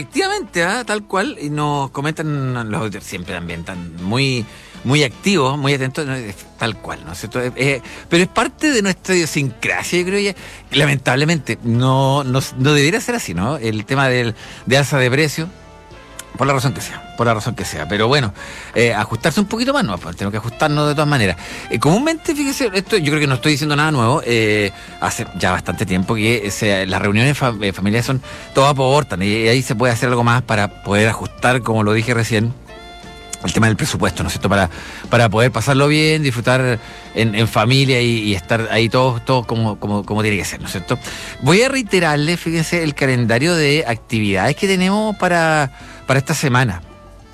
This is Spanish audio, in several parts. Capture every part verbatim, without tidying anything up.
Efectivamente, ¿eh? Tal cual, y nos comentan los auditores, siempre también tan muy muy activos, muy atentos, ¿no? Tal cual, ¿no es cierto? Eh, eh, pero es parte de nuestra idiosincrasia, yo creo, ya, lamentablemente, no, no, no debería ser así, ¿no? El tema del, de alza de precio, por la razón que sea, por la razón que sea. Pero bueno, eh, ajustarse un poquito más, no, pues tenemos que ajustarnos de todas maneras. Eh, comúnmente, fíjese, esto yo creo que no estoy diciendo nada nuevo, eh, hace ya bastante tiempo que se, las reuniones fam- eh, familiares son, todo aportan, y ahí se puede hacer algo más para poder ajustar, como lo dije recién, el tema del presupuesto, ¿no es cierto? Para, para poder pasarlo bien, disfrutar en, en familia y, y estar ahí todos, todos como, como, como tiene que ser, ¿no es cierto? Voy a reiterarle, fíjense, el calendario de actividades que tenemos para, para esta semana.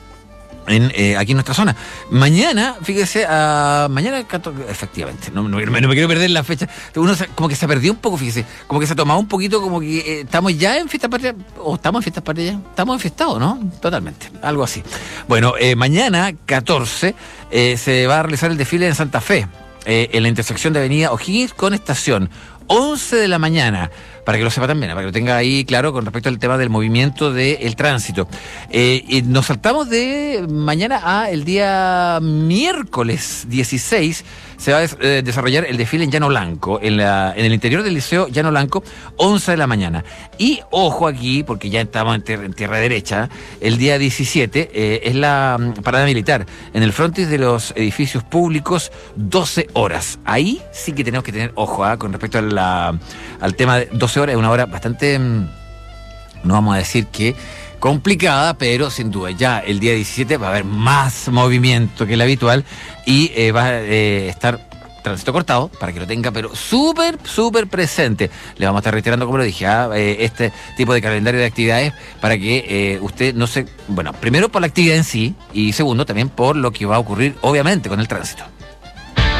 En, eh, aquí en nuestra zona. Mañana, fíjese, uh, mañana, efectivamente, no, no, no me quiero perder la fecha. Uno se, como que se perdió un poco, fíjese, como que se ha tomado un poquito, como que eh, estamos ya en fiesta patria, o estamos en fiesta patria ya, estamos enfiestados, ¿no? Totalmente, algo así. Bueno, eh, mañana, catorce, eh, se va a realizar el desfile en Santa Fe, eh, en la intersección de Avenida O'Higgins con Estación, once de la mañana. Para que lo sepa también, para que lo tenga ahí claro con respecto al tema del movimiento del tránsito. Eh, y nos saltamos de mañana a el día miércoles dieciséis, se va a des, eh, desarrollar el desfile en Llano Blanco, en, la, en el interior del Liceo Llano Blanco, once de la mañana. Y ojo aquí, porque ya estamos en, ter, en tierra derecha, el día diecisiete eh, es la um, parada militar en el frontis de los edificios públicos, doce horas. Ahí sí que tenemos que tener ojo ¿eh? con respecto a la, al tema de doce horas, es una hora bastante, no vamos a decir que complicada, pero sin duda ya el día diecisiete va a haber más movimiento que el habitual y eh, va a eh, estar tránsito cortado, para que lo tenga, pero súper, súper presente. Le vamos a estar reiterando, como lo dije, ¿eh? Eh, este tipo de calendario de actividades para que eh, usted no se... Bueno, primero por la actividad en sí y segundo también por lo que va a ocurrir, obviamente, con el tránsito.